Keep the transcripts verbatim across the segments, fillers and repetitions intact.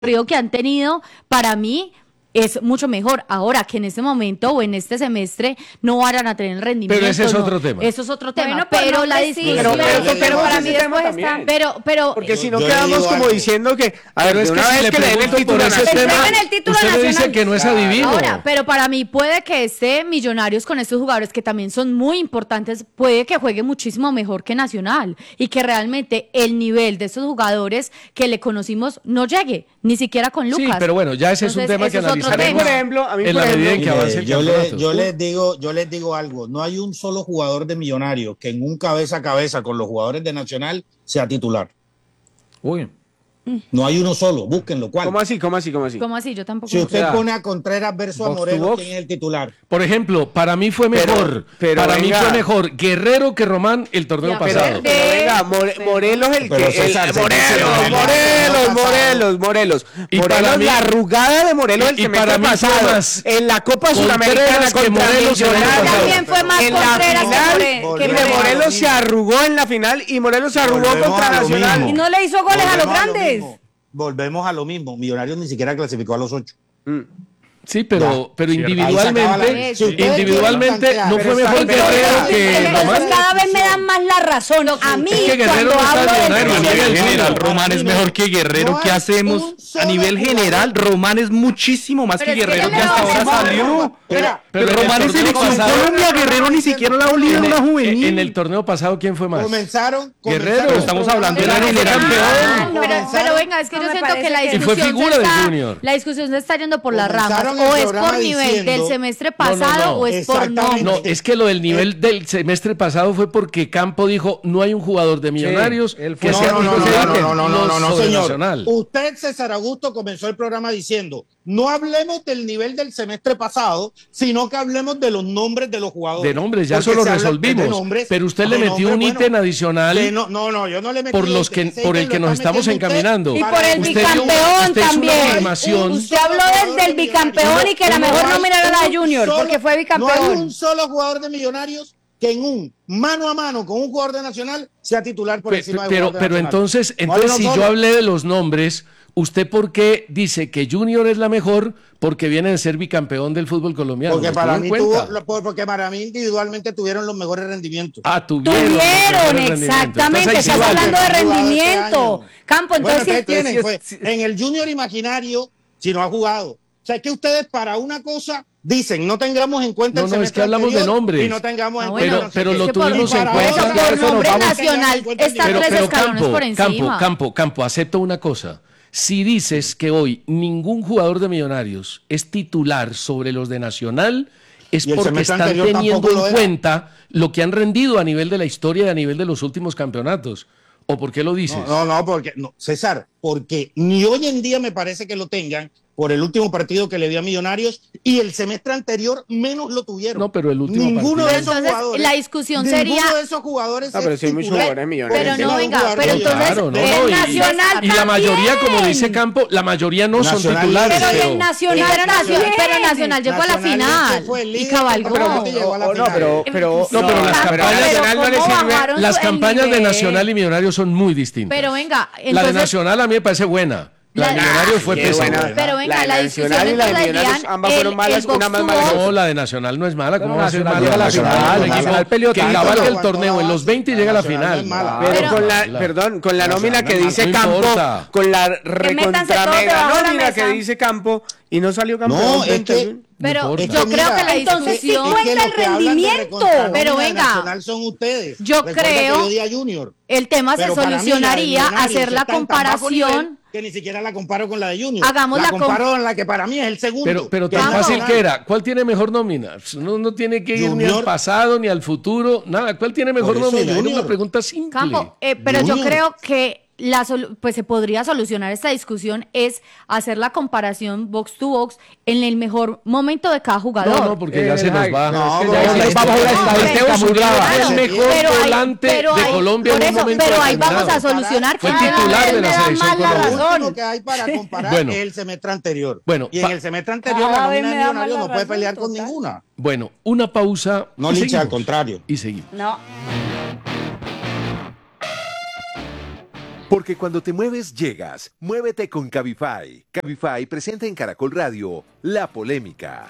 recorrido que han tenido, para mí es mucho mejor. Ahora que en este momento o en este semestre no van a tener el rendimiento. Pero ese es no, otro tema. Eso es otro tema. Bueno, pero pero la no discusión. pero, pero, pero, pero, pero para mí después también. está. Pero, pero. Porque si no Yo quedamos digo como algo. diciendo que, a ver, Pero de es que una si vez le que le den el pregunto título por ese nacional. tema, Entreguen el título usted me dice nacional. que no es Claro. adivino. Ahora, pero para mí puede que esté Millonarios con estos jugadores que también son muy importantes, puede que juegue muchísimo mejor que Nacional y que realmente el nivel de estos jugadores que le conocimos no llegue, ni siquiera con Lucas. Sí, pero bueno, ya ese es un Entonces, tema que eso es otro A mí, analizaremos por ejemplo, a mí, en por la medida en ejemplo, que avance el Mire, yo, le- campeonato. yo les digo, yo les digo algo, no hay un solo jugador de Millonarios que en un cabeza a cabeza con los jugadores de Nacional sea titular. Uy. No hay uno solo, búsquenlo. ¿Cuál? ¿cómo así? ¿Cómo así? ¿Cómo así? ¿Cómo así? Yo tampoco. Si usted O sea, pone a Contreras versus a box to Moreno, box. ¿quién es el titular? Por ejemplo, para mí fue Pero- mejor, pero para venga. mí fue mejor Guerrero que Román el torneo Ya, Pero, pasado. pero venga, More- Morelos el Pero que... César, el- se Morelos, dice Morelos, Morelos, Morelos, pasado. Morelos, Morelos. Y Morelos, para mí- la arrugada de Morelos el y- y semestre para mí fue pasado. más En la Copa Contreras Sudamericana que contra Morelos el año Millonarios. pasado. También fue más En la Contreras que final, More- que volvemos de a lo Morelos mismo. se arrugó en la final y Morelos se arrugó Volvemos contra a lo Nacional. mismo. Y no le hizo goles a los Volvemos lo grandes. mismo. Volvemos a lo mismo. Millonarios ni siquiera clasificó a los ocho. Sí, pero, Ya. pero Cierto. Ahí se acaba individualmente, la- Si ustedes individualmente quieren no fue tantear, mejor pero Guerrero está- que pero Román. Entonces cada vez me dan más la razón. A mí, Es que Guerrero cuando no está hablo Millonario, del no A llega nivel el general, Junior. Román es mejor que Guerrero. No ¿Qué hay hacemos? un A solo nivel jugador. general, Román es muchísimo más Pero que es que Guerrero, él que no hasta hace ahora gol. salió. Espera, Pero Pero en el Román es torneo selección pasado- Colombia, Guerrero ni siquiera la En olido el, una juvenil. en el torneo pasado, ¿quién fue más? Comenzaron, Guerrero. comenzaron- Estamos hablando de la Guerrero fue general. campeón. no. Pero, pero venga, es que No yo me siento que parece la que- Y fue discusión figura se del está, Junior. la discusión se está yendo por las ramas, Comenzaron el o es programa por nivel diciendo- del semestre No, no, pasado no. o es por Exactamente. nombre. No, es que lo del nivel del semestre pasado fue porque Campo dijo no hay un jugador de Millonarios él que fue- No, sea no, no, no, titular no, no, no, no, no, no, sobre señor. Nacional. Usted, César Augusto, comenzó el programa diciendo, no hablemos del nivel del semestre pasado, sino que hablemos de los nombres de los jugadores. De nombres, ya Porque eso lo se habla resolvimos. de nombres, pero usted de le metió nombres, un bueno, ítem adicional de no, no, no, yo no le metí por los ítem, que ese por el ítem que lo nos está estamos metiendo usted encaminando. Y para por el que Usted usted- dio una- bicampeón usted hizo una también. afirmación. Un Usted habló solo desde jugador el de bicampeón Millonarios. y que la No mejor hay nómina era la de un Junior, solo- porque fue No hay bicampeón. un solo jugador de Millonarios que en un mano a mano con un jugador de Nacional sea titular por Pe- encima de pero, jugador de pero Nacional. entonces, No hay entonces uno si solo. yo hablé de los nombres, ¿usted por qué dice que Junior es la mejor? Porque viene de ser bicampeón del fútbol colombiano. Porque ¿Lo para, tuvo en mí cuenta? tuvo, lo- por- porque para mí individualmente tuvieron los mejores rendimientos. Ah, tuvieron. Tuvieron, los mejores rendimientos. exactamente. Entonces, ahí Estás sí vale. hablando de Jugado este rendimiento. año. Campo, Bueno, entonces. ustedes tienen, entonces, pues, en el Junior imaginario, si no ha jugado. O sea, es que ustedes para una cosa dicen, no tengamos en cuenta No, el no, es semestre que hablamos de anterior nombres. Y no tengamos Ah, en bueno, cuenta no sé pero qué. lo Es que por- tuvimos Y en para cuenta. eso, Por para eso nombre nos vamos a nacional tener en cuenta el está nivel. Pero, tres pero escalones Campo, por encima. Campo, Campo, Campo, acepta una cosa. Si dices que hoy ningún jugador de Millonarios es titular sobre los de Nacional, es Y el porque semestre están anterior teniendo tampoco lo en era. cuenta lo que han rendido a nivel de la historia y a nivel de los últimos campeonatos. ¿O por qué lo dices? No, no, no, porque, no, César, porque ni hoy en día me parece que lo tengan por el último partido que le dio a Millonarios y el semestre anterior menos lo tuvieron. No, pero el último Ninguno partido. de esos Entonces, jugadores. la discusión ninguno sería- de esos jugadores. Ah, pero es sí hay muchos titular jugadores millonarios. por Pero encima no, de un venga, jugador pero de entonces Claro, no, Millonarios. no, el y- Nacional y, la mayoría, también. como dice Campo, la mayoría no son Nacional titulares. líder. Pero y pero- el Nacional Pero Nacional, también. pero Nacional llegó a la Nacional final que fue el y líder, cabalgó. pero que llegó a la Oh, no, final. pero, pero, No, pero las pero campañas- Nacional no le ¿cómo sirve. bajaron Las el campañas de nivel? Nacional y Millonarios son muy distintas. Pero venga, la de entonces- Nacional a mí me parece buena. La de La- Millonarios fue Qué pésima. buena. Pero venga, La de la, Nacional discusión y la de entonces Millonarios, serían ambas fueron el- malas, el box una más to mala que box. otra. No, la de Nacional no es mala. ¿Cómo Pero va a ser Nacional mala? llega a la Nacional, final, un equipo Nacional peleó que tanto. cabalga el Nacional torneo en los veinte y llega a la Nacional no final. es mala. Pero Pero- con la, la- perdón, con la nómina que Nacional dice no Campo, importa. con la métanse recontra todos mega debajo de la nómina mesa. que dice Campo y no salió campeón. No, es frente que- al- Pero importa. yo Es que creo mira, que la entonces sí discusión... cuenta los el que hablan de rendimiento. recontra Pero nómina de venga, Nacional son ustedes. yo Recuerda creo- que yo di a Junior. El tema se Pero para mí, la de solucionaría Millonarios hacer la está en tan bajo nivel comparación. que ni siquiera la comparo con la de Junior. Hagamos la la com- comparo con la que para mí es el segundo. Pero, pero que tan es fácil Nacional. que era. ¿Cuál tiene mejor nómina? No, no tiene que ir ni Junior. al pasado ni al futuro. Nada. ¿Cuál tiene mejor Por eso, nómina? Era Junior. una pregunta simple. Campo, eh, pero yo Junior. creo que la solu- pues se podría solucionar esta discusión es hacer la comparación box to box en el mejor momento de cada jugador. No, no, porque ya Eh, se nos ay, va. pero es que No, ya ya ahí nos vamos a una no, estadística pero- muy brava. claro, el mejor pero ahí- volante pero de ahí- Colombia por en un eso, momento pero ahí vamos a determinado. solucionar Fue quién titular me de la da selección más la colombiana. Lo razón. único que hay para comparar Bueno. es el semestre anterior. Bueno, y pa- en el semestre anterior Cada la vez nómina de me da más Millonarios la no puede razón, pelear con total. ninguna. Bueno, una pausa. No, y Licha, seguimos. al contrario. Y seguimos. No. Porque cuando te mueves, llegas. Muévete con Cabify. Cabify presenta en Caracol Radio La Polémica.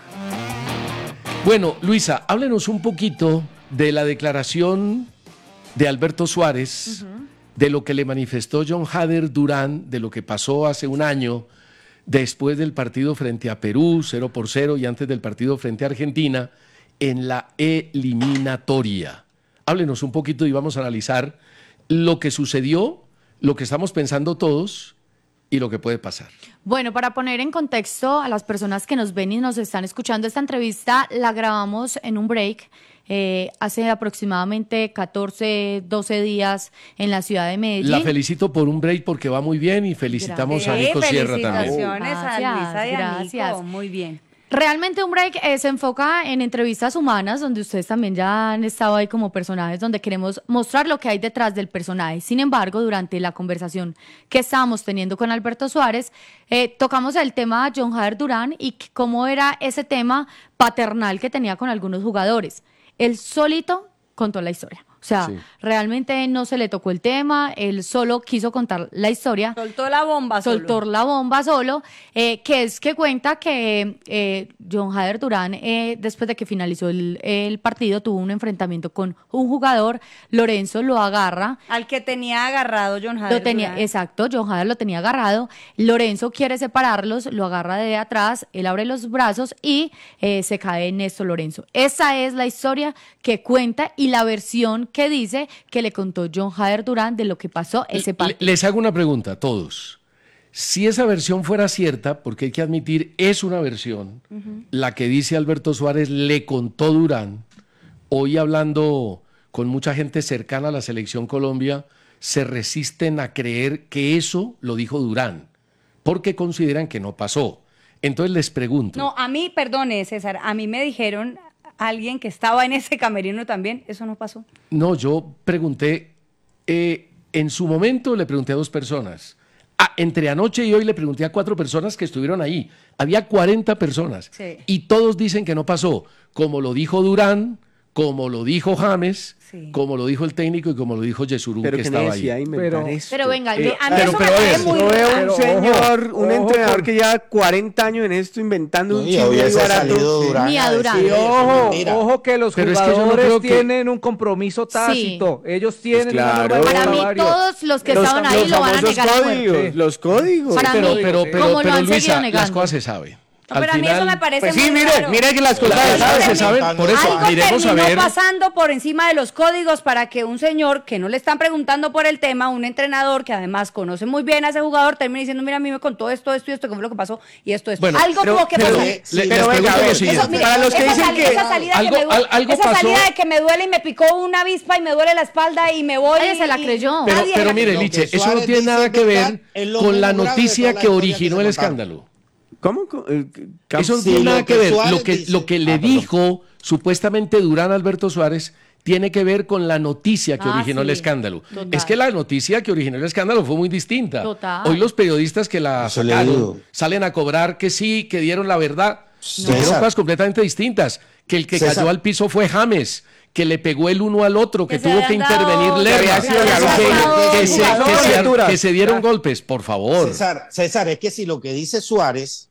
Bueno, Luisa, háblenos un poquito de la declaración de Alberto Suárez, uh-huh. de lo que le manifestó John Hader Durán, de lo que pasó hace un año después del partido frente a Perú, cero por cero, y antes del partido frente a Argentina, en la eliminatoria. Háblenos un poquito y vamos a analizar lo que sucedió, lo que estamos pensando todos y lo que puede pasar. Bueno, para poner en contexto a las personas que nos ven y nos están escuchando, esta entrevista la grabamos en un break eh, hace aproximadamente catorce, doce días en la ciudad de Medellín. La felicito por un break porque va muy bien y felicitamos Gracias. a Nico Sí, Sierra también. Felicitaciones a Luisa y a Gracias. Nico. Muy bien. Realmente un break eh, se enfoca en entrevistas humanas, donde ustedes también ya han estado ahí como personajes, donde queremos mostrar lo que hay detrás del personaje. Sin embargo, durante la conversación que estábamos teniendo con Alberto Suárez, eh, tocamos el tema de John Hader Durán y cómo era ese tema paternal que tenía con algunos jugadores. Él solito contó la historia. O sea, sí. realmente no se le tocó el tema, él solo quiso contar la historia. Soltó la bomba solo. Soltó la bomba solo, eh, que es que cuenta que eh, John Hader Durán, eh, después de que finalizó el, el partido, tuvo un enfrentamiento con un jugador, Lorenzo lo agarra. Al que tenía agarrado John Hader Lo tenía, Durán. exacto, John Hader lo tenía agarrado, Lorenzo quiere separarlos, lo agarra de atrás, él abre los brazos y eh, se cae Néstor Lorenzo. Esa es la historia que cuenta y la versión que dice que le contó John Hader Durán de lo que pasó ese partido. Les hago una pregunta a todos. Si esa versión fuera cierta, porque hay que admitir, es una versión, uh-huh. la que dice Alberto Suárez le contó Durán, hoy hablando con mucha gente cercana a la Selección Colombia, se resisten a creer que eso lo dijo Durán, porque consideran que no pasó. Entonces les pregunto. No, a mí, perdone César, a mí me dijeron... alguien que estaba en ese camerino también, eso no pasó. No, yo pregunté, eh, en su momento le pregunté a dos personas. Ah, entre anoche y hoy le pregunté a cuatro personas que estuvieron ahí. Había cuarenta personas. Sí. Y todos dicen que no pasó. Como lo dijo Durán, como lo dijo James, sí. como lo dijo el técnico y como lo dijo Yesurún, que estaba ahí. Pero, pero venga, eh, a mí pero, eso pero me es, parece muy no veo raro. un señor, ojo, un ojo, entrenador con... que lleva cuarenta años en esto inventando no, un chisme y barato. Durán, ni a Durán. Y ojo, ojo que los pero jugadores es que yo no creo que... tienen un compromiso tácito. Sí. Ellos pues tienen claro. una Para mí varios. todos los que los, estaban ahí los lo van a negar a códigos, los códigos. Para pero, mí, pero, pero, ¿cómo pero, lo han Luisa, seguido negando? las cosas se saben. No, pero Al a mí final, eso me parece pues muy sí, mire, raro. mire que las cosas las se cosas se saben. saben. Por eso Algo miremos a terminó ver. pasando por encima de los códigos para que un señor que no le están preguntando por el tema, un entrenador que además conoce muy bien a ese jugador, termine diciendo, mira, a mí me contó esto, esto y esto, que fue lo que pasó, y esto, esto. Bueno, algo pero- como que pero- pasó. Le- Sí, les pero venga, pregunto a ver, lo eso, siguiente. mire, para los que esa dicen salida, que esa salida algo- que me, du- al- algo esa pasó. salida de que me duele y me picó una avispa y me duele la espalda y me voy. Nadie se la y- creyó. Pero, nadie pero la mire, creyó. Liche, Lo que eso no Suárez tiene dice nada es que verdad, ver es lo con la menos grave de noticia toda la que historia que originó se el contaron. escándalo. ¿Cómo? Eh, Eso no Sí, tiene lo nada que que ver. Suárez Lo que, dice- lo que le Ah, perdón. dijo supuestamente Durán Alberto Suárez tiene que ver con la noticia que Ah, originó el sí. escándalo. Total. Es que la noticia que originó el escándalo fue muy distinta. Total. Hoy los periodistas que la Eso le sacaron digo. salen a cobrar que sí, que dieron la verdad. César. Dijeron cosas completamente distintas. Que el que César. cayó al piso fue James, que le pegó el uno al otro, que, Que se tuvo que habían dado- intervenir que Lerma, había sido la que, verdad. que se, que Jugadores. se- que se dieron golpes, por favor. César, César, es que si lo que dice Suárez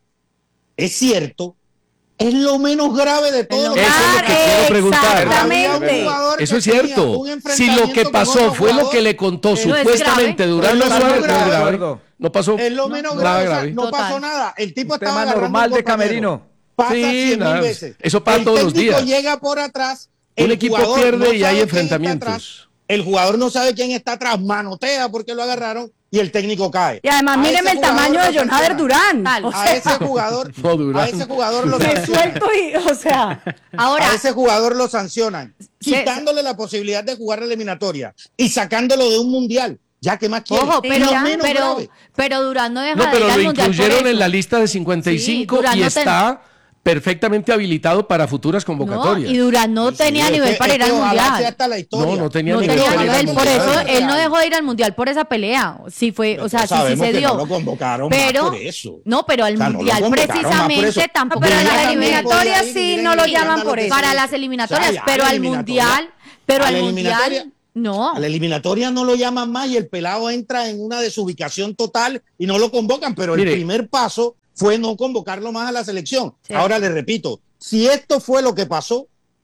es cierto, es lo menos grave de todo. lo Eso es lo que quiero preguntar. Había un Exactamente. jugador que Eso es tenía cierto. un Si enfrentamiento lo que con pasó otro fue lo jugador, que le contó Eso es supuestamente grave. Durán Es lo Suárez, menos no es grave. grave. No pasó Es lo menos nada grave, o sea, grave. no Total. pasó nada. El tipo Un estaba tema agarrando normal a un de compañero. camerino. Pasa Sí, cien mil nada, veces. eso pasa El todos los técnico días. llega por atrás. Un el equipo jugador pierde no y sabe hay quién está enfrentamientos. atrás, El jugador no sabe quién está atrás, manotea porque lo agarraron y el técnico cae. Y además, A míreme ese el tamaño jugador de lo John Hader sancionan. Durán. Tal. O A sea, ese jugador, No, Durán. a ese jugador lo me sancionan. suelto y, o sea, Ahora, A ese jugador lo sancionan, Sí, quitándole la posibilidad de jugar la eliminatoria y sacándolo de un mundial. Ya que más quiere. ojo, Es pero, lo menos pero, grave. pero Durán no deja No, de pero ir al lo Mundial por incluyeron eso. en la lista de cincuenta y cinco Sí, Durán y no ten- está perfectamente habilitado para futuras No, convocatorias. y Durán no tenía Sí, nivel es para que- ir es al que ojalá sea Mundial. hasta la historia. No, no tenía No nivel tenía para ir al nivel, por Mundial. eso él no dejó de ir al Mundial por esa pelea. Sí fue, o sea, sí, sí Sabemos se que dio. no lo convocaron más pero por eso. no, pero al O sea, no lo Mundial convocaron más por precisamente eso. tampoco. pero Porque las ya también eliminatorias podía ir y sí miren no el lo escándalo llaman por que eso. se Para hizo. las eliminatorias, O sea, ya pero la al eliminatoria- Mundial, pero a al la Mundial, eliminatoria- No. A la eliminatoria no lo llaman más y el pelado entra en una desubicación total y no lo convocan, pero Mire. el primer paso fue no convocarlo más a la selección. Sí. Ahora le repito, si esto fue lo que pasó,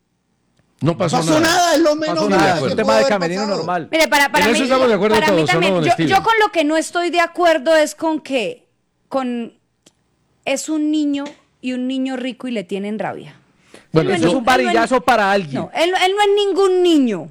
No pasó, no pasó nada. nada. es lo No menos pasó de nada, acuerdo. es que un tema pudo de haber camerino pasado. normal. Mire, para, para En mí, eso estamos de acuerdo para todos, mí ¿o también, no, don yo, Steven? yo con lo que no estoy de acuerdo es con que con es un niño y un niño rico y le tienen rabia. Bueno, Él Eso no es ni- un varillazo él no para alguien. No, él, él no es ningún niño.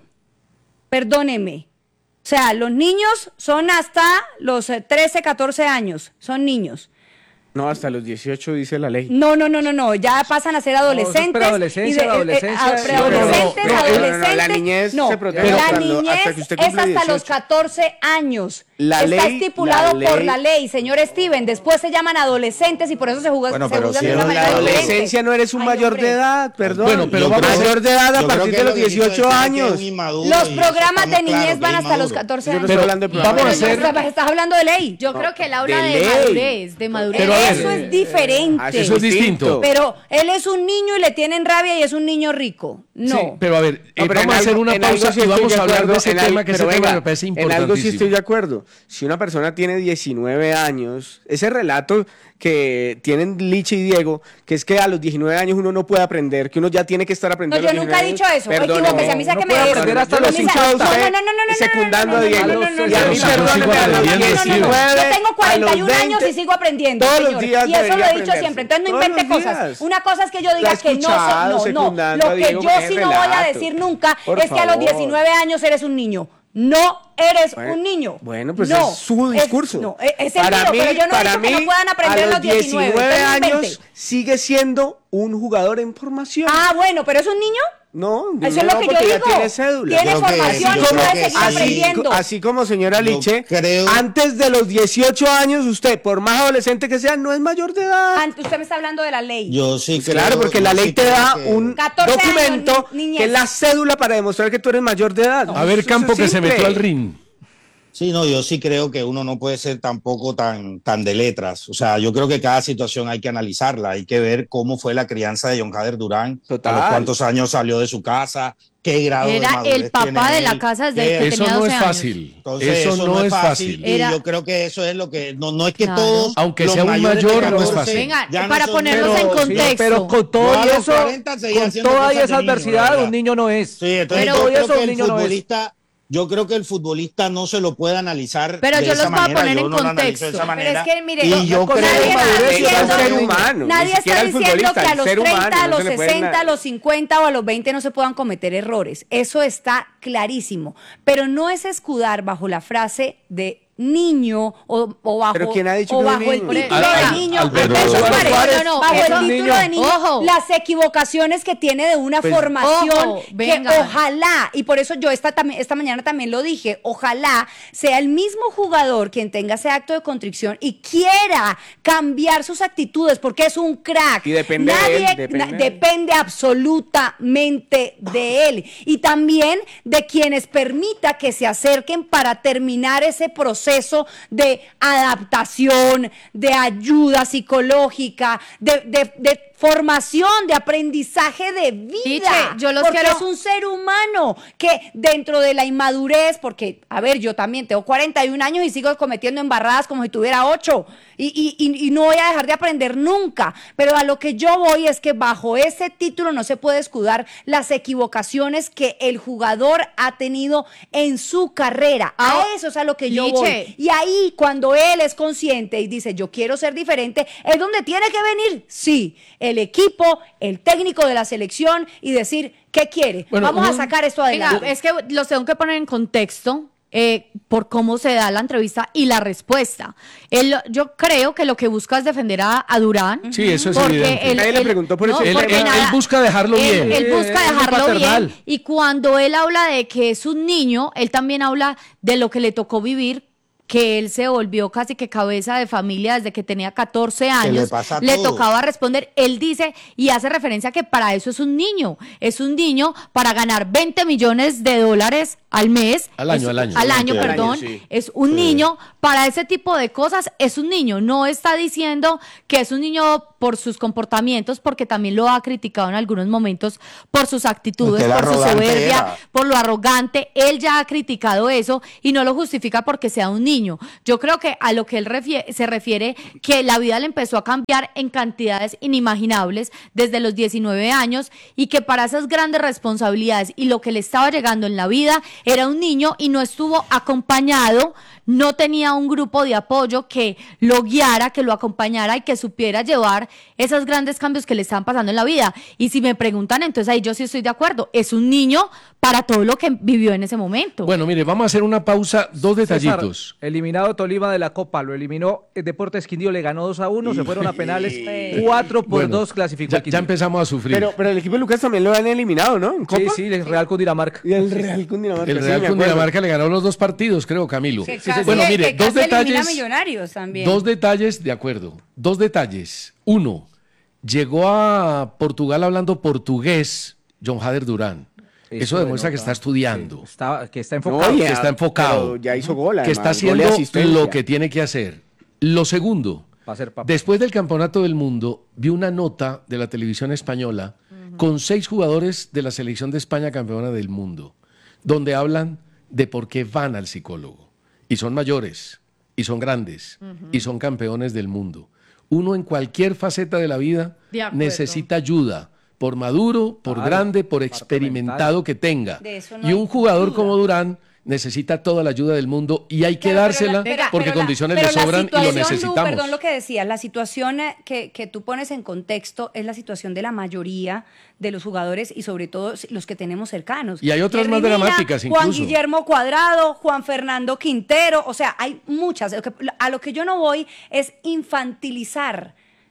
Perdóneme. O sea, los niños son hasta los eh, trece, catorce años. Son niños. No, hasta los dieciocho dice la ley. No, no, no, no, no. Ya pasan a ser adolescentes. eso es preadolescencia, y de- eh, eh, adolescencia, a- sí. preadolescentes, No, no, no, no, no, no, adolescentes. la niñez no, se protege la hasta lo- niñez hasta que usted es cumple hasta los dieciocho. catorce años. La Está ley- estipulado la por ley- la ley, señor Steven. Después se llaman adolescentes y por eso se juega Bueno, se pero juzgan si de es una la manera La diferente. adolescencia no eres un Ay, mayor hombre. de edad, perdón. Bueno, pero Yo vamos creo- a mayor de edad a Yo creo partir que de los lo que quiso dieciocho decir es que años. es un inmaduro Los y eso programas estamos de niñez claros que van es hasta los inmaduro. catorce Yo no años. estoy hablando de Pero programas. vamos a Pero hacer- estás, estás hablando de ley. Yo creo que él habla de de, ley. madurez, de madurez. Pero a ver, eso eh, es diferente. Ah, eso es distinto. Pero él es un niño y le tienen rabia y es un niño rico. No. Sí, pero a ver, eh, No, pero vamos en a hacer algo- una en algo pausa sí y estoy vamos de a hablar de acuerdo, ese en al- tema, que ese pero tema venga, me parece En algo sí importantísimo. estoy de acuerdo. Si una persona tiene diecinueve años, ese relato que tienen Liche y Diego, que es que a los diecinueve años uno no puede aprender, que uno ya tiene que estar No, aprendiendo. yo a los nunca he diecinueve dicho eso. años. Equivóquese, a mí no sáqueme puede de aprender eso. hasta A los mí cinco sa- a no, usted, no, no, no, no, no, secundando no, a no, Diego. no, no, no, Y a no, mí, no, no, yo no, sigo no, no, no, aprendiendo, no, no, no, Steven. no. Yo tengo a cuarenta y un los años y veinte, sigo aprendiendo, todos los señor. días Y eso lo debería he dicho aprenderse. siempre. Entonces no Todos invente los cosas. días. Una cosa es que yo La diga he que no escuchado soy, no, no. secundando a Lo que Diego yo con ese sí no voy a relato. decir nunca Por es que a los favor. diecinueve años eres un niño. No eres Bueno, un niño. Bueno, pues no, es su discurso. Es, no, es, es el para mío, mí, pero yo no he para dicho mí, que no puedan aprender a los los diecinueve. diecinueve Entonces no invente. años sigue siendo un jugador en formación. Ah, bueno, pero es un niño. No, Eso es no, lo que yo porque ya digo. tiene cédula. Tiene Yo creo que- formación yo y creo puede que seguir sí. aprendiendo. Así como señora Yo Liche, creo- antes de los dieciocho años, usted, por más adolescente que sea, no es mayor de edad. Ah, usted me está hablando de la ley. Yo sí Pues creo. claro, porque la yo ley sí te creo da que- un catorce años, documento ni- niñez. que es la cédula para demostrar que tú eres mayor de edad. A ver, Eso Campo, es que se simple. metió al ring. Sí, no, yo sí creo que uno no puede ser tampoco tan, tan de letras. O sea, yo creo que cada situación hay que analizarla, hay que ver cómo fue la crianza de John Hader Durán, Total. a los cuántos años salió de su casa, qué grado de Era madurez el papá tiene de la él, casa desde qué- que Eso tenía no doce es años. fácil. Entonces, Eso no es fácil. Y Era- yo creo que eso es lo que, no, no es que Claro. todos. Aunque los sea un mayores de mayor, no es catorce fácil. Venga, ya no para son ponernos niños. en Pero, contexto. pero con todo Yo a y los eso, cuarenta seguía con haciendo toda cosas y de esa niño, adversidad, la verdad. un niño no es. Sí, entonces Pero- yo Todo y creo eso, que un el niño no es. futbolista, yo creo que el futbolista no se lo puede analizar Pero de yo esa los voy a manera. poner yo en no lo analizo contexto. de esa Pero manera. es que, mire, y yo- yo con creo nadie que madurez, es yo un soy ser un humano. Nadie ni está siquiera el diciendo futbolista, que a el los ser treinta, humano, a no los se le puede sesenta, na- a los cincuenta o a los veinte no se puedan cometer errores. Eso está clarísimo. Pero no es escudar bajo la frase de niño o, o bajo, ¿Pero quién ha dicho o que es bajo el niño? título Al- de niño. Alberto Alberto Suárez. Suárez, no, no, Bajo bajo el el título de niño, Ojo. las equivocaciones que tiene de una Pues, formación ojo, que venga. ojalá, y por eso yo esta, tam- esta mañana también lo dije, ojalá sea el mismo jugador quien tenga ese acto de contrición y quiera cambiar sus actitudes porque es un crack. Y depende de Nadie, él, depende na- de él. depende absolutamente de él y también de quienes permita que se acerquen para terminar ese proceso de adaptación, de ayuda psicológica, de, de- de formación, de aprendizaje de vida. Liche, yo los porque quiero- es un ser humano que dentro de la inmadurez, porque, a ver, yo también tengo cuarenta y un años y sigo cometiendo embarradas como si tuviera ocho y, y- y- y no voy a dejar de aprender nunca, pero a lo que yo voy es que bajo ese título no se puede escudar las equivocaciones que el jugador ha tenido en su carrera. Ah, A eso es a lo que yo Liche. voy. Y ahí cuando él es consciente y dice yo quiero ser diferente, es donde tiene que venir, sí, el equipo, el técnico de la selección y decir qué quiere. Bueno, Vamos a un- sacar esto Venga, adelante. es que los tengo que poner en contexto eh, por cómo se da la entrevista y la respuesta. Él, yo creo que lo que busca es defender a, a Durán. Sí, eso es porque evidente. él- Nadie le él- preguntó por no, ese Él, porque él- nada- él busca dejarlo él, bien. él busca Es muy dejarlo paternal. bien. Y cuando él habla de que es un niño, él también habla de lo que le tocó vivir, que él se volvió casi que cabeza de familia desde que tenía catorce años. le pasa a le todos. tocaba responder. Él dice y hace referencia que para eso es un niño. Es un niño para ganar veinte millones de dólares al mes. Al año, es- al año. Al año, Sí, al perdón. año, sí. Es un niño. Para ese tipo de cosas es un niño. No está diciendo que es un niño por sus comportamientos, porque también lo ha criticado en algunos momentos por sus actitudes, Porque el por su arrogante soberbia, era. por lo arrogante. Él ya ha criticado eso y no lo justifica porque sea un niño. Yo creo que a lo que él refie- se refiere, que la vida le empezó a cambiar en cantidades inimaginables desde los diecinueve años y que para esas grandes responsabilidades y lo que le estaba llegando en la vida era un niño y no estuvo acompañado, no tenía un grupo de apoyo que lo guiara, que lo acompañara y que supiera llevar esos grandes cambios que le estaban pasando en la vida. Y si me preguntan, entonces ahí yo sí estoy de acuerdo. Es un niño para todo lo que vivió en ese momento. Bueno, mire, vamos a hacer una pausa, dos detallitos. César, eliminado Tolima de la Copa, lo eliminó el Deportes Quindío, le ganó dos a uno, se fueron a penales, cuatro por Bueno, dos clasificó ya, a ya Quindío. empezamos a sufrir. Pero, pero el equipo de Lucas también lo han eliminado, ¿no? ¿En Copa? Sí, sí, el Real Cundinamarca. Y el Real Cundinamarca. el sí, Real me acuerdo. Cundinamarca le ganó los dos partidos, creo, Camilo. Que casi- Bueno, que mire, casi dos elimina detalles. Millonarios también. Dos detalles, de acuerdo. Dos detalles. Uno, llegó a Portugal hablando portugués John Hader Durán. Eso, demuestra que está estudiando, Sí, está, que está No, enfocado. y que a- está enfocado, pero ya hizo gol, que además, está gol y haciendo asistencia. lo que tiene que hacer. Lo segundo, Va a ser papá. después del Campeonato del Mundo, vi una nota de la televisión española con seis jugadores de la selección de España campeona del mundo, donde hablan de por qué van al psicólogo. Y son mayores, y son grandes, y son campeones del mundo. Uno en cualquier faceta de la vida De acuerdo. necesita ayuda, por maduro, por Claro, grande, por parte experimentado que tenga. De eso no Y un hay jugador duda. como Durán necesita toda la ayuda del mundo y hay que Claro, pero dársela la- pero- porque pero la- condiciones pero le la sobran y lo situación, Lu, necesitamos. perdón lo que decías, la situación eh, que, que tú pones en contexto es la situación de la mayoría de los jugadores y sobre todo los que tenemos cercanos. Y hay otras Jerry más Mina, dramáticas Juan incluso. Guillermo Cuadrado, Juan Fernando Quintero, o sea, hay muchas. Lo que- A lo que yo no voy es infantilizar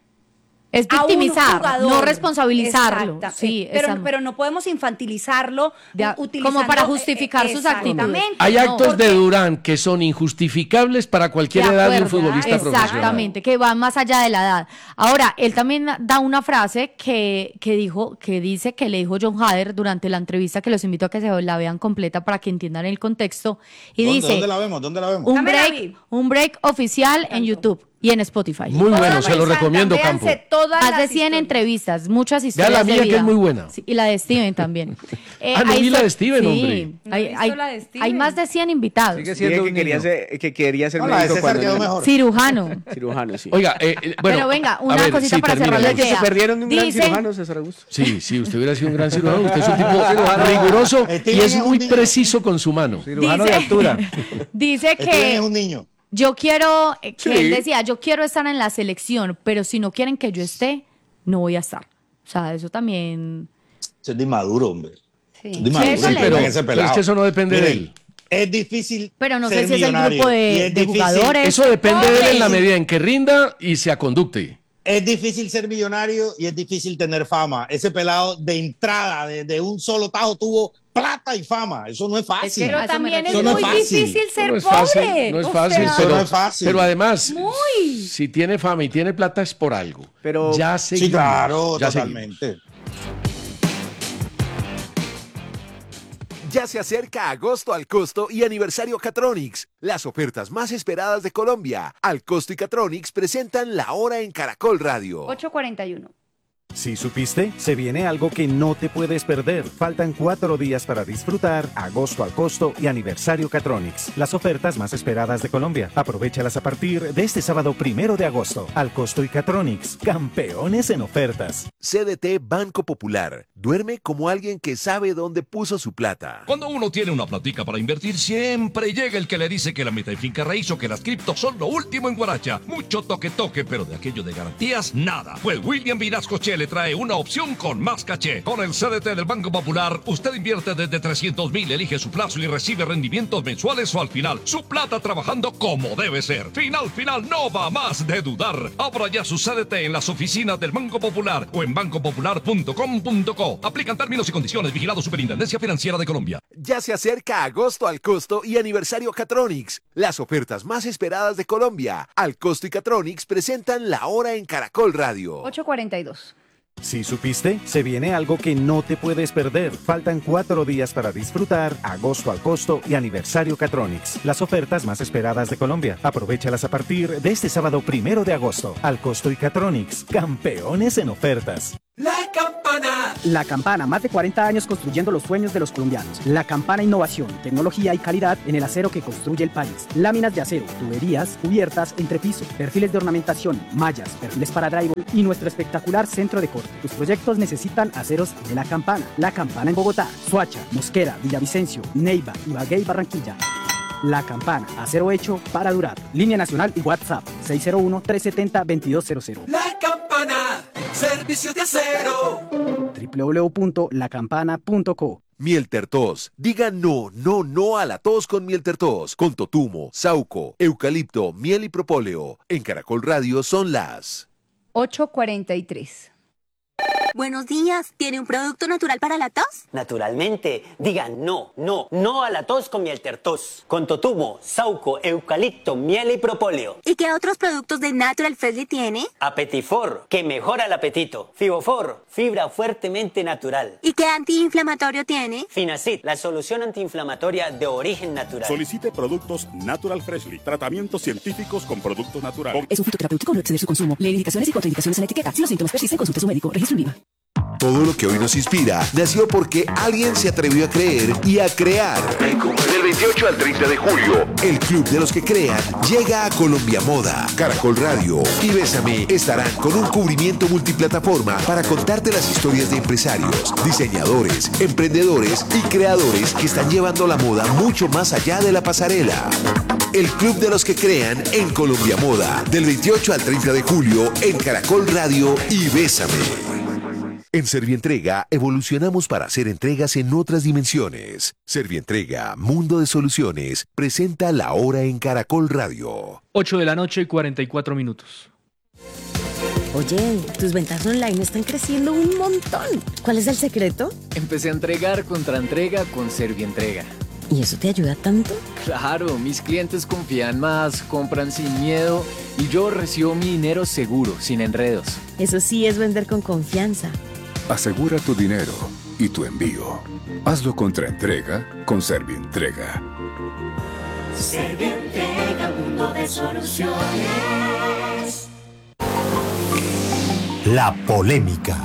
Es a un victimizar, jugador. no responsabilizarlo. Exacta- Sí, eh, pero, esa- pero no podemos infantilizarlo De a- utilizando, como para eh, justificar eh, sus actitudes. exactamente. Hay No, actos de porque- Durán que son injustificables para cualquier De edad de un acuerdo, futbolista profesional. exactamente, que va más allá de la edad. Ahora, él también da una frase que, que dijo, que dice que le dijo John Hader durante la entrevista, que los invito a que se la vean completa para que entiendan el contexto. Y ¿Dónde, dice ¿Dónde la vemos? ¿Dónde la vemos? un Dame la break, vi. un break oficial en YouTube y en Spotify. Muy bueno, Todas se lo esas, recomiendo, véanse Campo. todas Más las de cien historias. entrevistas, muchas historias la de mía, que vida. es muy buena. Sí, y la de Steven también. Eh, Ah, no hay vi la so- de Steven, sí, hombre. No he hay, visto hay- la de Steven. hay más de cien invitados. Sigue Dije siendo que un quería, niño. ser, que quería ser No, la de médico César cuando quedó era mejor. Cirujano. cirujano, sí. Oiga, eh, eh, bueno, Pero venga, a una ver, cosita sí, para cerrar termine, la Es que idea. se perdieron de un gran Dice- cirujano, César Augusto. Sí, sí, usted hubiera sido un gran cirujano. Usted es un tipo riguroso y Steven es es un muy niño. preciso con su mano. Cirujano Dice- de altura. Dice Steven es que un niño. yo quiero, eh, que Sí. él decía, yo quiero estar en la selección, pero si no quieren que yo esté, no voy a estar. O sea, eso también... Eso es de inmaduro, hombre. Sí. Es de inmaduro. Sí, eso le- pero- Ese pero pelado. es que eso no depende de Miren, él. Es difícil. Pero no sé ser si es el millonario, grupo y de, es de difícil- jugadores. Eso depende de él en la Sí. medida en que rinda y se aconducte. Es difícil ser millonario y es difícil tener fama. Ese pelado de entrada, de, de un solo tajo, tuvo plata y fama. Eso no es fácil. Es que- Pero A eso me también es refiero. muy Eso no es fácil. difícil ser no es pobre. fácil, no es O fácil, sea, pero, no es fácil. pero además, Muy. si tiene fama y tiene plata es por algo. Pero- ya Sí, seguimos, claro, ya totalmente. Ya se acerca agosto al costo y aniversario Catronics, las ofertas más esperadas de Colombia. Al costo y Catronics presentan la hora en Caracol Radio. ocho cuarenta y uno. ¿Sí supiste? Se viene algo que no te puedes perder. Faltan cuatro días para disfrutar agosto al costo y aniversario Catronics, las ofertas más esperadas de Colombia. Aprovéchalas a partir de este sábado primero de agosto. Al costo y Catronics, campeones en ofertas. C D T Banco Popular. Duerme como alguien que sabe dónde puso su plata. Cuando uno tiene una platica para invertir, siempre llega el que le dice que la meta en finca raíz o que las criptos son lo último en Guaracha. Mucho toque toque, pero de aquello de garantías, nada. Pues William Vinasco Che le trae una opción con más caché. Con el C D T del Banco Popular, usted invierte desde trescientos mil, elige su plazo y recibe rendimientos mensuales o al final. Su plata trabajando como debe ser. Final, final, no va más de dudar. Abra ya su C D T en las oficinas del Banco Popular o en banco popular punto com punto co. Aplican términos y condiciones. Vigilado Superintendencia Financiera de Colombia. Ya se acerca agosto al costo y aniversario Catronics, las ofertas más esperadas de Colombia. Al costo y Catronics presentan la hora en Caracol Radio. ocho cuarenta y dos. Si supiste, se viene algo que no te puedes perder. Faltan cuatro días para disfrutar Agosto al Costo y Aniversario Catronics, las ofertas más esperadas de Colombia. Aprovéchalas a partir de este sábado primero de agosto. Al Costo y Catronics, campeones en ofertas. La Campana. La Campana, más de cuarenta años construyendo los sueños de los colombianos. La Campana, innovación, tecnología y calidad en el acero que construye el país. Láminas de acero, tuberías, cubiertas, entrepiso, perfiles de ornamentación, mallas, perfiles para drywall y nuestro espectacular centro de corte. Tus proyectos necesitan aceros de La Campana. La Campana en Bogotá, Soacha, Mosquera, Villavicencio, Neiva, Ibagué y Barranquilla. La Campana, acero hecho para durar. Línea nacional y WhatsApp seis cero uno, tres siete cero, dos dos cero cero. La Campana, servicios de acero. doble u doble u doble u punto la campana punto co. Miel Tertos. Diga no, no, no a la tos con Miel Tertos. Con totumo, sauco, eucalipto, miel y propóleo. En Caracol Radio son las ocho cuarenta y tres. Buenos días, ¿tiene un producto natural para la tos? Naturalmente, digan no, no, no a la tos con Miel Tertos. Con totumo, sauco, eucalipto, miel y propóleo. ¿Y qué otros productos de Natural Freshly tiene? Apetifor, que mejora el apetito. Fibofor, fibra fuertemente natural. ¿Y qué antiinflamatorio tiene? Finacid, la solución antiinflamatoria de origen natural. Solicite productos Natural Freshly, tratamientos científicos con productos naturales. Es un fitoterapéutico, no exceder su consumo. Lee indicaciones y contraindicaciones en la etiqueta. Si los síntomas persisten, consulte a su médico. Registro en Viva. Todo lo que hoy nos inspira nació porque alguien se atrevió a creer y a crear. Del veintiocho al treinta de julio, el Club de los que Crean llega a Colombia Moda. Caracol Radio y Bésame estarán con un cubrimiento multiplataforma para contarte las historias de empresarios, diseñadores, emprendedores y creadores que están llevando la moda mucho más allá de la pasarela. El Club de los que Crean en Colombia Moda, del veintiocho al treinta de julio en Caracol Radio y Bésame. En Servientrega evolucionamos para hacer entregas en otras dimensiones. Servientrega, Mundo de Soluciones, presenta La Hora en Caracol Radio. ocho de la noche y cuarenta y cuatro minutos. Oye, tus ventas online están creciendo un montón. ¿Cuál es el secreto? Empecé a entregar contra entrega con Servientrega. ¿Y eso te ayuda tanto? Claro, mis clientes confían más, compran sin miedo y yo recibo mi dinero seguro, sin enredos. Eso sí es vender con confianza. Asegura tu dinero y tu envío. Hazlo contra entrega con Servientrega. Servientrega, mundo de soluciones. La polémica.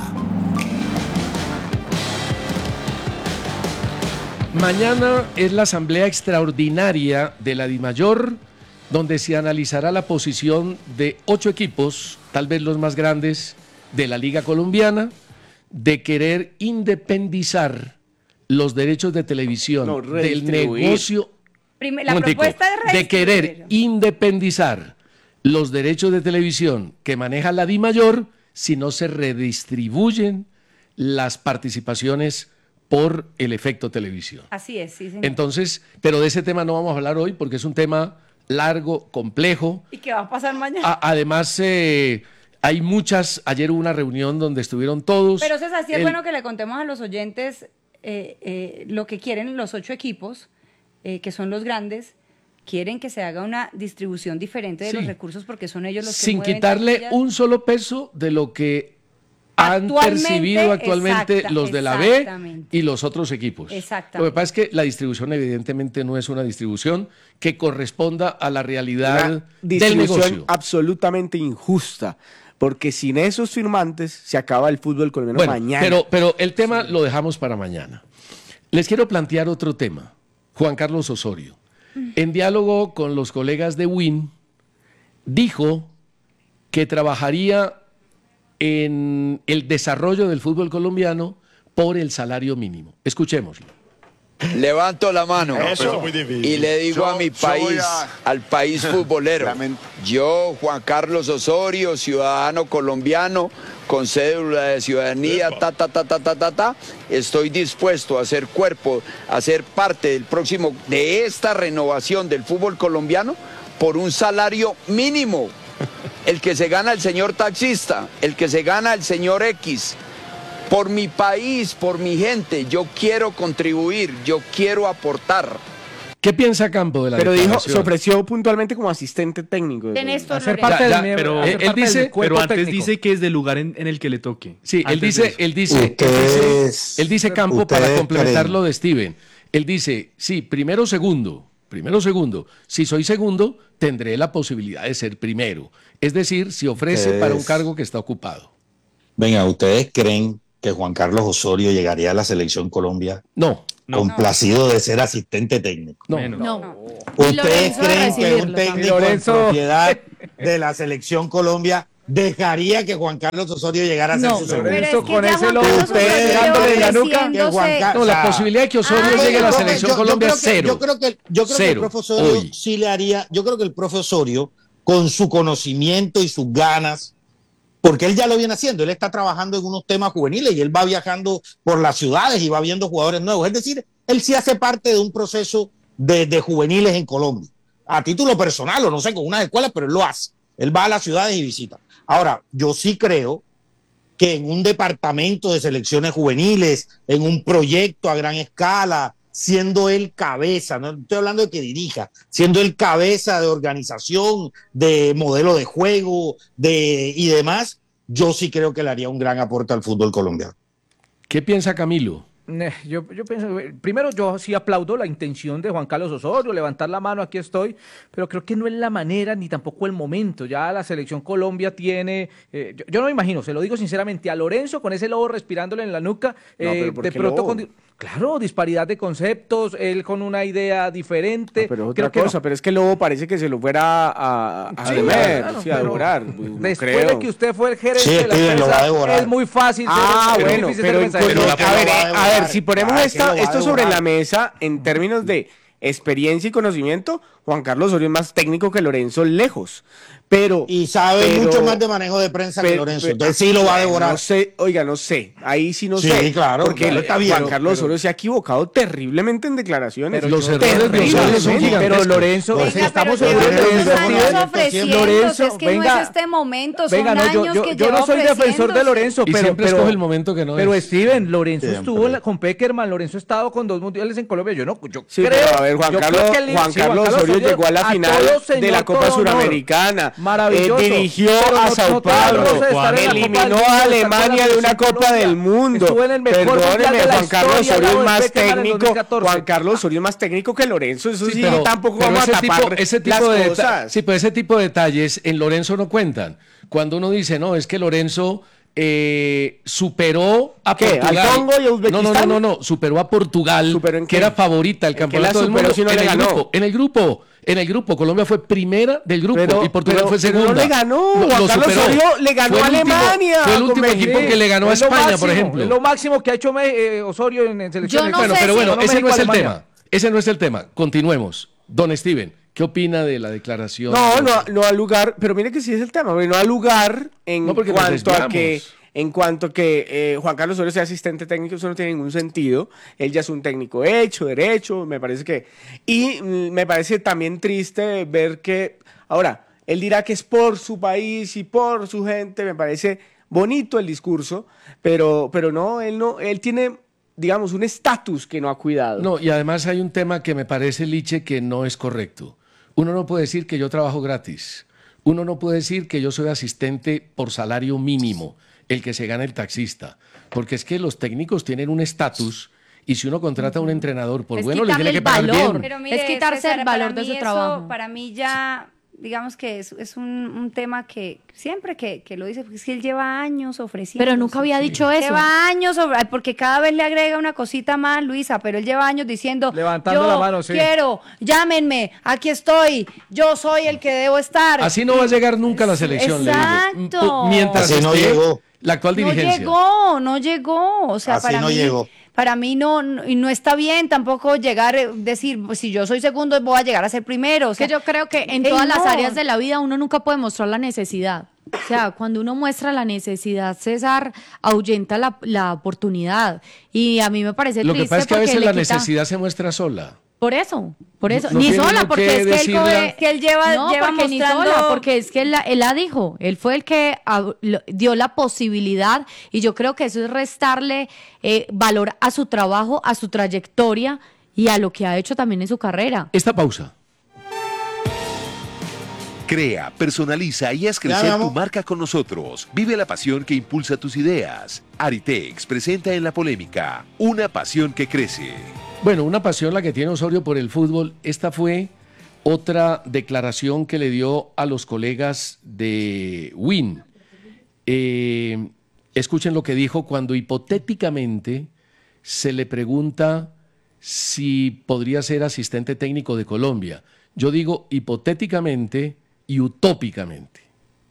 Mañana es la asamblea extraordinaria de la DIMAYOR, donde se analizará la posición de ocho equipos, tal vez los más grandes de la Liga Colombiana, de querer independizar los derechos de televisión No, del redistribuir. negocio. Primer- la Momentico, propuesta es de querer independizar los derechos de televisión que maneja la DIMAYOR si no se redistribuyen las participaciones por el efecto televisión. Así es, sí, señor. Entonces, pero de ese tema no vamos a hablar hoy porque es un tema largo, complejo. ¿Y qué va a pasar mañana? A- además, eh, hay muchas, ayer hubo una reunión donde estuvieron todos. Pero César, sí es El- bueno que le contemos a los oyentes eh, eh, lo que quieren los ocho equipos, eh, que son los grandes, quieren que se haga una distribución diferente de Sí. los recursos porque son ellos los que sin mueven quitarle taquillas. un solo peso de lo que han Actualmente, percibido actualmente exacta- los de la B exactamente. y los otros equipos. Exactamente. Lo que pasa es que la distribución evidentemente no es una distribución que corresponda a la realidad Una del distribución negocio. absolutamente injusta, porque sin esos firmantes se acaba el fútbol colombiano Bueno, mañana. pero, pero el tema lo dejamos para mañana. Les quiero plantear otro tema. Juan Carlos Osorio, en diálogo con los colegas de Win, dijo que trabajaría en el desarrollo del fútbol colombiano por el salario mínimo. Escuchémoslo. Levanto la mano Eso es muy difícil. y le digo Yo- a mi yo voy país, a- al país futbolero, yo, Juan Carlos Osorio, ciudadano colombiano, con cédula de ciudadanía, ta, ta, ta, ta, ta, ta, ta, estoy dispuesto a ser cuerpo, a ser parte del próximo, de esta renovación del fútbol colombiano por un salario mínimo. El que se gana el señor taxista, el que se gana el señor X. Por mi país, por mi gente, yo quiero contribuir, yo quiero aportar. ¿Qué piensa Campo de la Pero dijo, declaración? se ofreció puntualmente como asistente técnico. De Néstor Hacer Lorenzo. parte Ya, del ya, pero, él- hacer él parte del dice- cuerpo pero antes técnico. dice que es del lugar en, en el que le toque. Sí, él Antes de dice, eso. él dice, él dice, Ustedes- él dice Campo ustedes para complementar creen- lo de Steven. Él dice, sí, primero segundo, primero segundo. Si soy segundo, tendré la posibilidad de ser primero. Es decir, si ofrece Ustedes- para un cargo que está ocupado. Venga, ¿ustedes creen que Juan Carlos Osorio llegaría a la selección Colombia No, complacido de ser asistente técnico? no. Menos. No. ¿Ustedes Lorenzo de creen que un recibirlo técnico Lorenzo. en propiedad de la selección Colombia dejaría que Juan Carlos Osorio llegara a ser No. su segundo? Pero es Lorenzo que con ya ese Juan lobo Carlos Osorio ustedes lleva pegándole en la nuca. Que Juan ofreciéndose- Ca- No, o la sea, posibilidad de que Osorio ah, llegue a la yo creo que- selección yo- yo Colombia creo es que- cero. Yo creo que, yo creo que el Cero, profe Osorio hoy. sí le haría, yo creo que el profe Osorio, con su conocimiento y sus ganas, porque él ya lo viene haciendo, él está trabajando en unos temas juveniles y él va viajando por las ciudades y va viendo jugadores nuevos. Es decir, él sí hace parte de un proceso de, de juveniles en Colombia, a título personal o no sé, con unas escuelas, pero él lo hace. Él va a las ciudades y visita. Ahora, yo sí creo que en un departamento de selecciones juveniles, en un proyecto a gran escala, siendo él cabeza, no estoy hablando de que dirija, siendo él cabeza de organización, de modelo de juego de, y demás, yo sí creo que le haría un gran aporte al fútbol colombiano. ¿Qué piensa Camilo? Eh, Yo, yo pienso, eh, primero yo sí aplaudo la intención de Juan Carlos Osorio, levantar la mano, aquí estoy, pero creo que no es la manera ni tampoco el momento. Ya la selección Colombia tiene, eh, yo, yo no me imagino, se lo digo sinceramente, a Lorenzo con ese lobo respirándole en la nuca, No, eh, pero ¿por de qué pronto lobo? con, di- claro, disparidad de conceptos, él con una idea diferente. No, pero es creo otra que no. cosa, pero es que el lobo parece que se lo fuera a, a Sí, comer, claro, sí, a pero devorar. No Después creo. de que usted fue el gerente Sí, de la Steven, lo va a empresa, devorar. es muy fácil. ser- Ah, es bueno, difícil pero, ser en mensajero. cuanto- Pero a, ver, lo va a eh, a ver, devorar. si ponemos Claro, esta- que lo va a esto sobre devorar. la mesa en términos de experiencia y conocimiento, Juan Carlos Osorio es más técnico que Lorenzo lejos. Pero, Y sabe pero- mucho más de manejo de prensa que pero- Lorenzo, pero- entonces sí lo va a bueno, devorar. No sé, oiga, no sé, ahí sí no Sí, sé. claro, porque claro, el- está bien, Juan Carlos pero- Osorio se ha equivocado terriblemente en declaraciones. Pero los errores de Terriblemente. Osorio son gigantescos. Pero Lorenzo, Venga, si Venga, estamos pero seguros lleva de muchos eso, años Steven, ofreciéndose, Lorenzo, es que venga, no es este momento, son venga, no, yo, años yo, que yo lleva no soy defensor de ofreciéndose. Lorenzo, Y pero, siempre pero, escoge el momento que no pero es. Steven, Lorenzo Siempre. estuvo en la- con Peckerman, Lorenzo ha estado con dos mundiales en Colombia, yo no, yo Sí, creo, pero a ver, Juan yo Carlos, creo que él- Juan sí, Carlos Osorio llegó a la final todo, de señor, la Copa todo honor. Suramericana, Maravilloso. eh, dirigió Pero a no- Sao no toda Paulo, cosa de estar en la Copa del eliminó Mundo, a estar con la Alemania de una selección Copa Colombia. del Mundo. Estuvo en el mejor mundial Perdóneme, de la Juan Carlos historia, Osorio al es lado de más Peckerman en dos técnico, mil catorce. Juan Carlos Osorio es más técnico que Lorenzo, eso sí, Sí, pero- tampoco pero vamos ese a tapar tipo, ese tipo las de deta- cosas. sí, pero ese tipo de detalles en Lorenzo no cuentan. Cuando uno dice, no, es que Lorenzo eh, superó a ¿Qué? ¿Al Portugal. Congo y a Uzbekistán? No, no, no, no, no, superó a Portugal, ¿Superó en que qué? era favorita del ¿En qué campeonato la del superó mundo. si no en le el ganó? grupo, en el grupo, en el grupo, Colombia fue primera del grupo Pero- y Portugal pero- fue pero no segunda. le ganó, Lo- Juan lo Carlos superó. Osorio le ganó Fue a el último- Alemania Fue el con último México. equipo que le ganó a Es lo España, por máximo, ejemplo. Es lo máximo que ha hecho Me- eh, Osorio en, en selecciones. Yo no Bueno, sé pero si- bueno, No, ese no es el México-Alemania. tema. Ese no es el tema. Continuemos. Don Steven, ¿qué opina de la declaración? No, no, no ha lugar, pero mire que sí es el tema, no ha lugar en No, porque nos cuanto a desviamos. que en cuanto que eh, Juan Carlos Osorio sea asistente técnico, eso no tiene ningún sentido. Él ya es un técnico hecho, derecho, me parece que... Y mm, me parece también triste ver que... Ahora, él dirá que es por su país y por su gente, me parece bonito el discurso, pero, pero no, él no, él tiene, digamos, un estatus que no ha cuidado. No, y además hay un tema que me parece, Liche, que no es correcto. Uno no puede decir que yo trabajo gratis. Uno no puede decir que yo soy asistente por salario mínimo, el que se gana el taxista. Porque es que los técnicos tienen un estatus y si uno contrata a un entrenador, por Es bueno, le quitarle tiene que el pagar valor. bien. Pero mire, Es quitarse César, el valor para de mí su eso, trabajo. Para mí ya, digamos que es, es un, un tema que siempre que, que lo dice, porque es que él lleva años ofreciendo. Pero nunca había dicho eso. Lleva años, ofre- porque cada vez le agrega una cosita más, Luisa, pero él lleva años diciendo, Levantando yo la mano, sí. quiero, llámenme, aquí estoy, yo soy el que debo estar. Así no va a llegar nunca a la selección, le digo. Exacto. Mientras Así no esté llegó. la actual No dirigencia. llegó, no llegó, o sea, Así para no mí, llegó. para mí no, no, y no está bien tampoco llegar, eh, decir, pues si yo soy segundo voy a llegar a ser primero. O sea, que yo creo que en ey, todas las no. áreas de la vida uno nunca puede mostrar la necesidad. O sea, cuando uno muestra la necesidad, César, ahuyenta la, la oportunidad. Y a mí me parece Lo que triste pasa es que a porque veces le la quita- necesidad se muestra sola. Por eso, por eso. No ni tiene sola, uno porque que es que él, decirla. coge- que él lleva, no, lleva porque ni mostrando... sola, porque es que él, la- él la dijo, él fue el que ab- lo- dio la posibilidad y yo creo que eso es restarle eh, valor a su trabajo, a su trayectoria y a lo que ha hecho también en su carrera. Esta pausa. Crea, personaliza y haz crecer tu marca con nosotros. Vive la pasión que impulsa tus ideas. Aritex presenta en La Polémica una pasión que crece. Bueno, una pasión la que tiene Osorio por el fútbol. Esta fue otra declaración que le dio a los colegas de Win. Eh, escuchen lo que dijo cuando hipotéticamente se le pregunta si podría ser asistente técnico de Colombia. Yo digo hipotéticamente y utópicamente.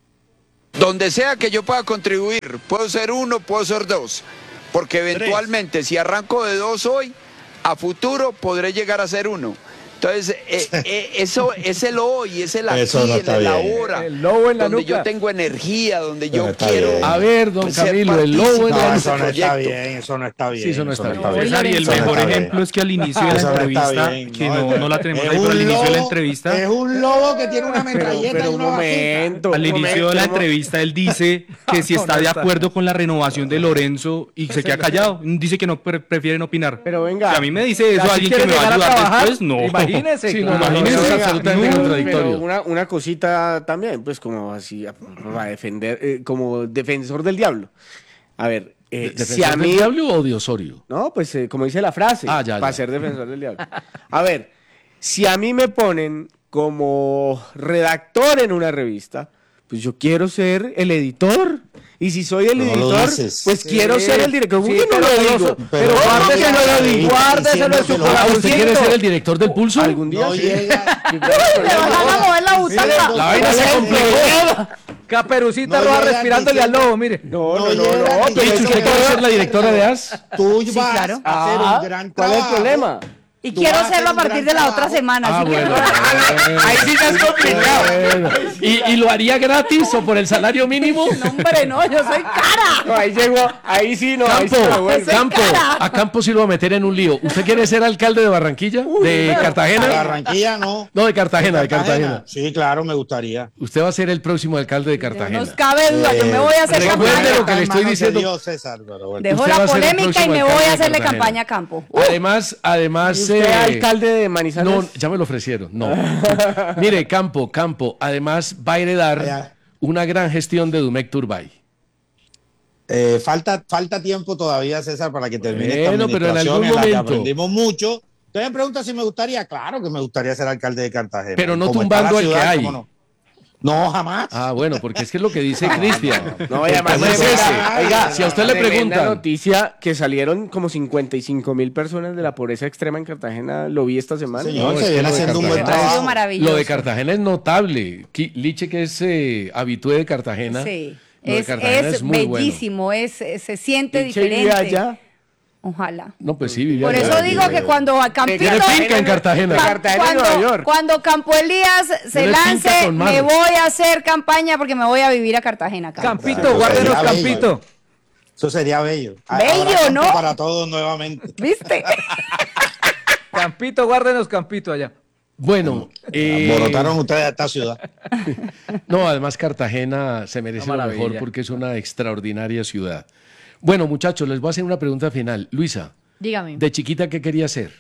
Donde sea que yo pueda contribuir, puedo ser uno, puedo ser dos, porque eventualmente si arranco de dos hoy, a futuro podré llegar a ser uno. Entonces, eh, eh, eso es el hoy, es el aquí, Eso no el está el bien. ahora, El lobo en la donde nuca. yo tengo energía, donde yo No está quiero... bien. A ver, don ser Camilo, el lobo en No, la eso no está proyecto. bien, eso no está bien. Sí, eso no está bien. César, y el Eso no mejor está bien. ejemplo es que al inicio de la Eso no está entrevista, bien, que no, no, es- no la tenemos es ahí, pero al un inicio de la lobo- entrevista, Es un lobo que tiene una Pero, metralleta pero y un una bajita. momento. al un inicio momento, de la un mo- entrevista él dice que si No, está no de está. acuerdo con la renovación de Lorenzo y se queda callado, dice que no pre- prefieren opinar. Pero venga. Si a mí me dice eso ¿Así alguien que quiere me va a llegar a ayudar trabajar? después, no. Imagínese. Sí, no, claro. imagínese, Pero es venga, absolutamente no, contradictorio. pero una, una cosita también, pues como así, para defender, eh, como defensor del diablo. A ver, eh, ¿Defensor si a del mí... diablo o de Osorio? No, pues eh, como dice la frase, Ah, ya, para ya. ser defensor del diablo. A ver, si a mí me ponen como redactor en una revista, pues yo quiero ser el editor. Y si soy el No lo editor, dices. pues quiero ser el director. Sí, ¿Por qué no pero lo no- digo? pero ¿Cómo guárdese, que no lo no lo digo? digo. Guárdeselo en su Diciendo que Ah, ¿usted quiere corazoncito. ser el director del pulso? Algún día No sí. llega. Le van a mover la butaca. La vaina se complicó. Caperucita No Roja llega respirándole al diciendo- lobo, mire. No, no, No no, llega no. ni pero Licho, eso ¿usted que- quiere ser la directora de A S? Tú Sí, vas claro. a hacer Ah, un gran ¿cuál es el trabajo. problema? Y Tú quiero vas a hacerlo a hacer un partir gran de la otra trabajo. semana. Ah, así que- bueno. Ahí sí ya es complicado. Bueno. ¿Y, ¿Y lo haría gratis o por el salario mínimo? No, hombre, no, yo soy cara. No, ahí llegó, ahí sí, no, ahí sí Campo, me vuelve. Campo, a Campo sí lo va a meter en un lío. ¿Usted quiere ser alcalde de Barranquilla? ¿De Cartagena? Barranquilla no. No, de Cartagena, de Cartagena. Sí, claro, me gustaría. Usted va a ser el próximo alcalde de No Cartagena. nos cabe duda, yo me voy a hacer recuerde campaña. lo que le estoy Manos de diciendo. Dios, César, pero bueno. Dejo Usted va la a ser el polémica y próximo me voy alcalde a de hacerle Cartagena. campaña a Campo. Además, además... ¿Y usted eh, alcalde de Manizales? No, ya me lo ofrecieron. No. Mire, Campo, Campo, además va a heredar Ya. una gran gestión de Dumec Turbay. Eh, falta, falta tiempo todavía, César, para que termine esta Bueno, pero en administración algún la que momento. aprendimos mucho. Usted me pregunta si me gustaría. Claro que me gustaría ser alcalde de Cartagena. Pero no Como está tumbando la al que ciudad, hay. ¿cómo no? No, jamás. Ah, bueno, porque es que es lo que dice Cristian. No, y además, El tema es oiga, ese. oiga, Si a usted le tremenda preguntan, noticia que salieron como cincuenta y cinco mil personas de la pobreza extrema en Cartagena, lo vi esta semana. Señor, No, se es que viene lo de haciendo un buen Cartagena- Ha sido trabajo. maravilloso. lo de Cartagena es notable. Qui- Liche, que es eh, habitué de Cartagena. Sí. Lo de Es, Cartagena es es muy bueno. bellísimo, es, es- se siente ¿Y qué vive diferente. allá? Ojalá. No, pues sí, vivía Por allá. eso digo que cuando a Campito, Tiene finca en Cartagena. De Cartagena a cuando, Nueva York. cuando Campo Elías se Tiene lance, finca con mar. me voy a hacer campaña porque me voy a vivir a Cartagena. Campo. Campito, Eso guárdenos sería bello. Campito. Eso sería bello. Bello, Habrá campo ¿no? Para todos nuevamente. ¿Viste? Campito, guárdenos Campito allá. Bueno, eh, Alborotaron ustedes a esta ciudad. no, además Cartagena se merece Una lo mejor maravilla. porque es una extraordinaria ciudad. Bueno, muchachos, les voy a hacer una pregunta final. Luisa, Dígame. de chiquita, ¿qué quería ser?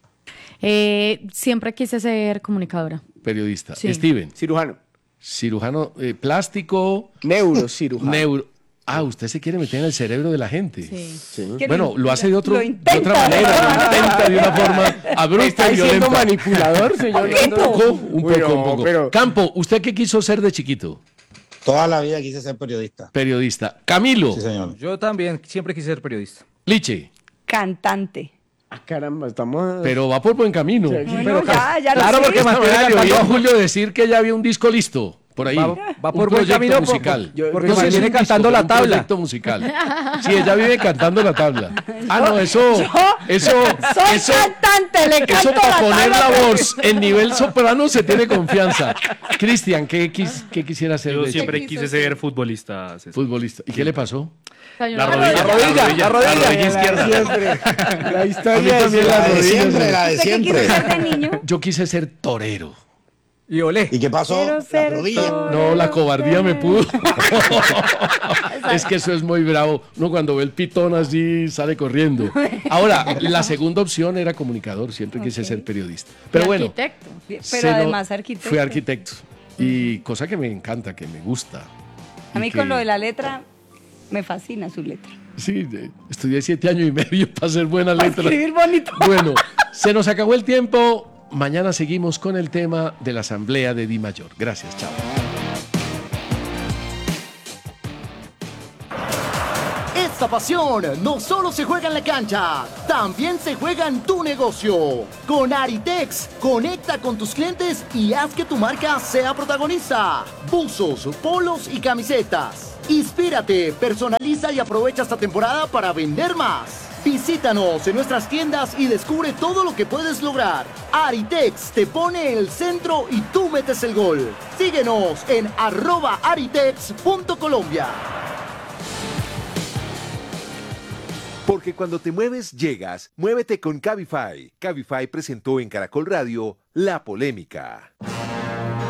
Eh, siempre quise ser comunicadora. Periodista. Sí. Steven, Cirujano. cirujano eh, plástico, Neurocirujano. neuro. Ah, usted se quiere meter en el cerebro de la gente. Sí. Bueno, lo hace de, otro, Lo de intenta. otra manera, lo intenta de una forma abrupta ¿Está y siendo violenta. manipulador, señor? Un poco, un Uy, poco, no, un poco. pero- Campo, ¿usted qué quiso ser de chiquito? Toda la vida quise ser periodista. Periodista. Camilo, Sí, señor. Yo también siempre quise ser periodista. Liche, Cantante. Ah, caramba, estamos... pero va por buen camino. Bueno, ya, ya lo Claro, sé. porque Esta mantiene mañana le oí a cantando. Julio decir que ya había un disco listo por ahí. Va- va por un buen proyecto camino, por- musical. por- porque No sé si mantiene es un cantando disco, la pero un tabla. proyecto musical. Sí, ella vive cantando la tabla. Ah, no, eso, eso, Soy eso, cantante, le eso canto para la poner la tabla. voz en nivel soprano se tiene confianza. Cristian, ¿qué, quis- qué quisiera hacer Yo de siempre chico? quise ser futbolista. César. Futbolista. ¿Y qué le pasó? La rodilla, La rodilla, la rodilla. la rodilla izquierda. Siempre. La A mí historia también es la La de rodilla. siempre, la de ¿Usted qué quiso siempre. ser de niño? Yo quise ser torero. Y olé. ¿Y qué pasó? Quiero La ser rodilla. todo. No, la cobardía me pudo. Es que eso es muy bravo. Uno cuando ve el pitón así sale corriendo. Ahora, la segunda opción era comunicador, siempre quise ser periodista. Pero Y bueno, arquitecto. Pero se además no- arquitecto. fui arquitecto. Y cosa que me encanta, que me gusta. A Y mí que- con lo de la letra, me fascina su letra. Sí, de- estudié siete años y medio para hacer buena Para letra. escribir bonito. Bueno, se nos acabó el tiempo. Mañana seguimos con el tema de la asamblea de Di Mayor. Gracias, chao. Esta pasión no solo se juega en la cancha, también se juega en tu negocio. Con Aritex, conecta con tus clientes y haz que tu marca sea protagonista. Buzos, polos y camisetas. Inspírate, personaliza y aprovecha esta temporada para vender más. Visítanos en nuestras tiendas y descubre todo lo que puedes lograr. Aritex te pone en el centro y tú metes el gol. Síguenos en arroba aritex punto colombia. Porque cuando te mueves, llegas. Muévete con Cabify. Cabify presentó en Caracol Radio La Polémica.